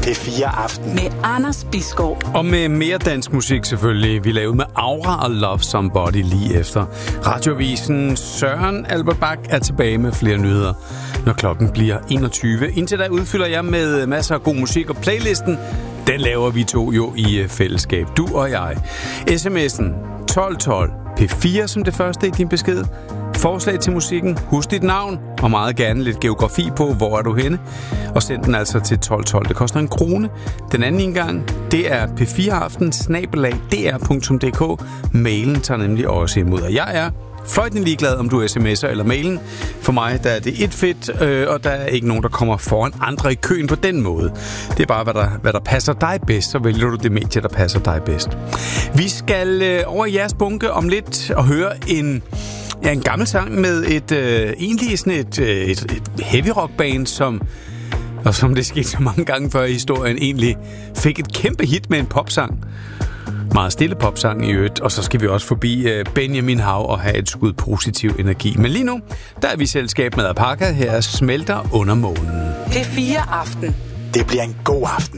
P4 Aften. Med Anders Bisgaard. Og med mere dansk musik selvfølgelig. Vi lavede med Aura og Love Somebody lige efter. Radioavisen Søren Albert Bak er tilbage med flere nyheder, når klokken bliver 21. Indtil da udfylder jeg med masser af god musik, og playlisten, den laver vi to jo i fællesskab. Du og jeg. SMS'en 1212 P4 som det første i din besked. Forslag til musikken, husk dit navn, og meget gerne lidt geografi på, hvor er du henne. Og send den altså til 1212. Det koster 1 krone. Den anden indgang, det er p4aften@dr.dk. Mailen tager nemlig også imod, og jeg er fløjtende ligeglad, om du sms'er eller mailen. For mig der er det et fedt, og der er ikke nogen, der kommer foran andre i køen på den måde. Det er bare, hvad der passer dig bedst, så vælger du det medie, der passer dig bedst. Vi skal over i jeres bunke om lidt og høre en gammel sang med et heavy rock band, som det skete så mange gange før i historien, egentlig fik et kæmpe hit med en popsang. Meget stille popsang i øvrigt, og så skal vi også forbi Benjamin Hav og have et skud positiv energi. Men lige nu, der er vi i selskab med Apaka. Her smelter under månen. P4 Aften. Det bliver en god aften.